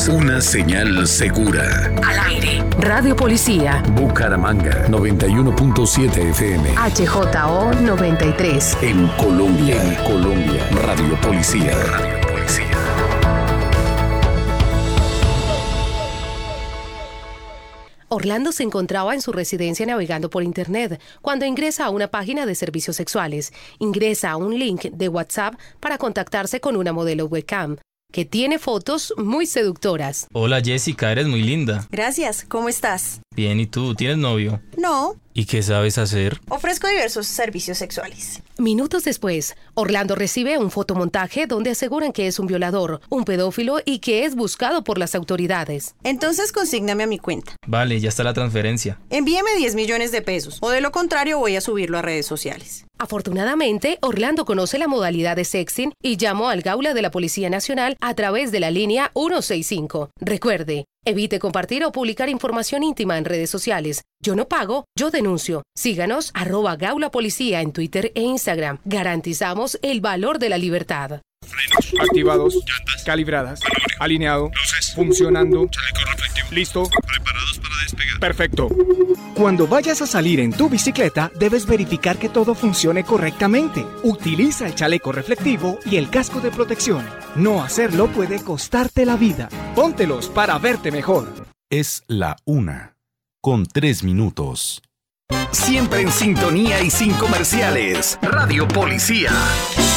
es una señal segura. Al aire. Radio Policía. Bucaramanga 91.7 FM. HJO 93. En Colombia. Radio Policía. Orlando se encontraba en su residencia navegando por internet cuando ingresa a una página de servicios sexuales. Ingresa a un link de WhatsApp para contactarse con una modelo webcam que tiene fotos muy seductoras. Hola Jessica, eres muy linda. Gracias, ¿cómo estás? Bien, ¿y tú? ¿Tienes novio? No. ¿Y qué sabes hacer? Ofrezco diversos servicios sexuales. Minutos después, Orlando recibe un fotomontaje donde aseguran que es un violador, un pedófilo y que es buscado por las autoridades. Entonces consígname a mi cuenta. Vale, ya está la transferencia. Envíeme 10 millones de pesos, o de lo contrario voy a subirlo a redes sociales. Afortunadamente, Orlando conoce la modalidad de sexting y llamó al Gaula de la Policía Nacional a través de la línea 165. Recuerde, evite compartir o publicar información íntima en redes sociales. Yo no pago, yo denuncio. Síganos @Gaula Policía en Twitter e Instagram. Garantizamos el valor de la libertad. Frenos activados, llantas calibradas, alineado, luces funcionando, chaleco reflectivo, listo, preparados para despegar. Perfecto. Cuando vayas a salir en tu bicicleta, debes verificar que todo funcione correctamente. Utiliza el chaleco reflectivo y el casco de protección. No hacerlo puede costarte la vida. Póntelos para verte mejor. Es la 1:03. Siempre en sintonía y sin comerciales. Radio Policía.